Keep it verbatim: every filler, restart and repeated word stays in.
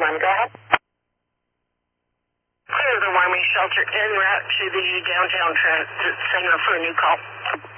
one, go ahead. Clear the Wyoming shelter en route to the downtown transit center for a new call.